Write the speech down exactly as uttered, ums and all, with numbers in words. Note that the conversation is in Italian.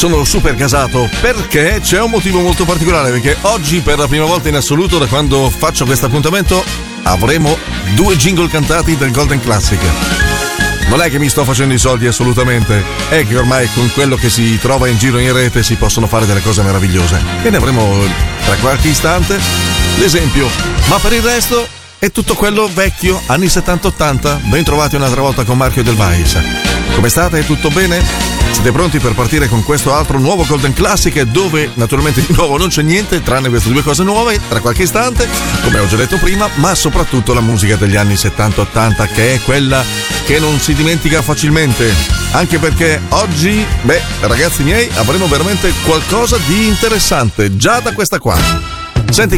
sono super gasato perché c'è un motivo molto particolare, perché oggi per la prima volta in assoluto da quando faccio questo appuntamento avremo due jingle cantati del Golden Classic. Non è che mi sto facendo i soldi assolutamente, è che ormai con quello che si trova in giro in rete si possono fare delle cose meravigliose e ne avremo tra qualche istante l'esempio, ma per il resto è tutto quello vecchio, anni settanta ottanta. Ben trovati un'altra volta con Marchio Del Vais. Come state? Tutto bene? Siete pronti per partire con questo altro nuovo Golden Classic, dove naturalmente di nuovo non c'è niente tranne queste due cose nuove tra qualche istante, come ho già detto prima, ma soprattutto la musica degli anni settanta ottanta, che è quella che non si dimentica facilmente, anche perché oggi, beh, ragazzi miei, avremo veramente qualcosa di interessante già da questa qua. Senti